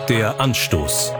Der Anstoß.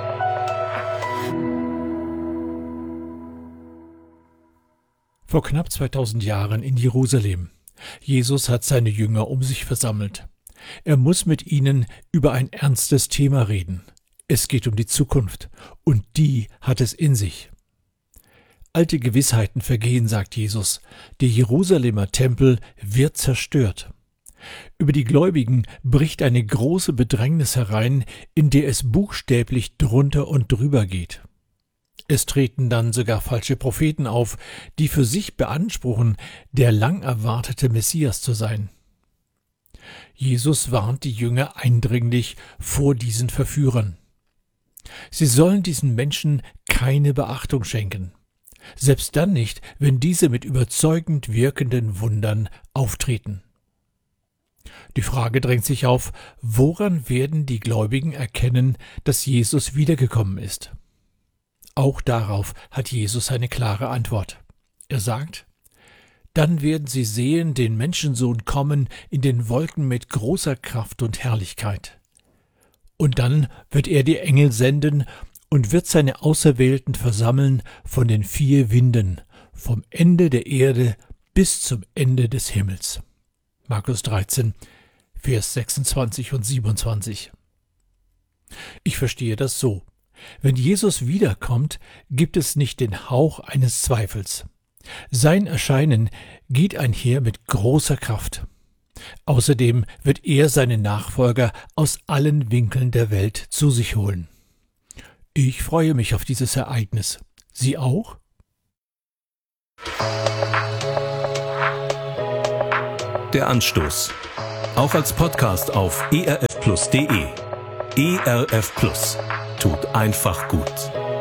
Vor knapp 2000 Jahren in Jerusalem. Jesus hat seine Jünger um sich versammelt. Er muss mit ihnen über ein ernstes Thema reden. Es geht um die Zukunft, und die hat es in sich. Alte Gewissheiten vergehen, sagt Jesus. Der Jerusalemer Tempel wird zerstört. Über die Gläubigen bricht eine große Bedrängnis herein, in der es buchstäblich drunter und drüber geht. Es treten dann sogar falsche Propheten auf, die für sich beanspruchen, der lang erwartete Messias zu sein. Jesus warnt die Jünger eindringlich vor diesen Verführern. Sie sollen diesen Menschen keine Beachtung schenken. Selbst dann nicht, wenn diese mit überzeugend wirkenden Wundern auftreten. Die Frage drängt sich auf, woran werden die Gläubigen erkennen, dass Jesus wiedergekommen ist? Auch darauf hat Jesus eine klare Antwort. Er sagt: Dann werden sie sehen den Menschensohn kommen in den Wolken mit großer Kraft und Herrlichkeit. Und dann wird er die Engel senden und wird seine Auserwählten versammeln von den 4 Winden, vom Ende der Erde bis zum Ende des Himmels. Markus 13, Vers 26 und 27. Ich verstehe das so. Wenn Jesus wiederkommt, gibt es nicht den Hauch eines Zweifels. Sein Erscheinen geht einher mit großer Kraft. Außerdem wird er seine Nachfolger aus allen Winkeln der Welt zu sich holen. Ich freue mich auf dieses Ereignis. Sie auch? Der Anstoß. Auch als Podcast auf erfplus.de. ERF Plus. Tut einfach gut.